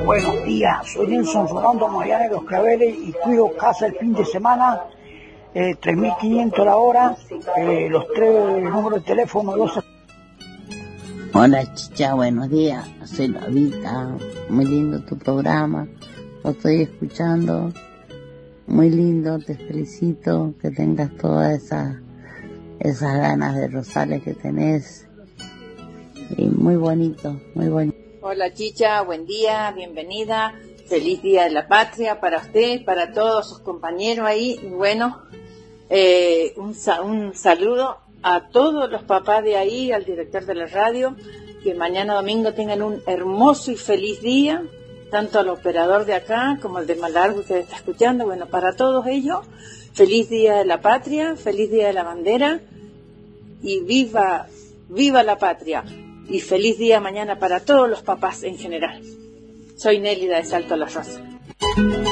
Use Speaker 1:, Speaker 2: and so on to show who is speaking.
Speaker 1: Buenos días, soy Nelson Rolando Moyano de Los Claveles y cuido casa el fin de semana, 3.500 la hora, los 3 números de teléfono, 12.
Speaker 2: Hola Chicha, buenos días, soy Lavita, muy lindo tu programa, lo estoy escuchando, muy lindo, te felicito, que tengas todas esas ganas de Rosales que tenés, y muy bonito, muy bonito.
Speaker 3: Hola Chicha, buen día, bienvenida, feliz Día de la Patria para usted, para todos sus compañeros ahí, y bueno, un saludo a todos los papás de ahí, al director de la radio, que mañana domingo tengan un hermoso y feliz día, tanto al operador de acá como al de Malargüe que está escuchando, bueno, para todos ellos, feliz Día de la Patria, feliz Día de la Bandera, y viva la patria. Y feliz día mañana para todos los papás en general. Soy Nélida de Salto a la Rosa.